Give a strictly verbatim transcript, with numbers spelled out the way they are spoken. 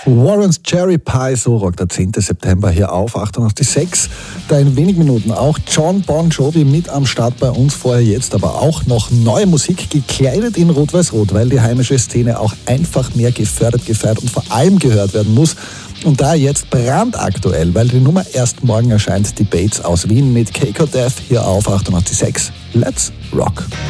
Warren's Cherry Pie, so rockt der zehnten September hier auf, achtundachtzig Komma sechs. Da in wenigen Minuten auch John Bon Jovi mit am Start bei uns, vorher jetzt aber auch noch neue Musik, gekleidet in Rot-Weiß-Rot, weil die heimische Szene auch einfach mehr gefördert, gefeiert und vor allem gehört werden muss. Und da jetzt brandaktuell, weil die Nummer erst morgen erscheint, die Bates aus Wien mit Keiko Death hier auf achtundachtzig Komma sechs. Let's rock!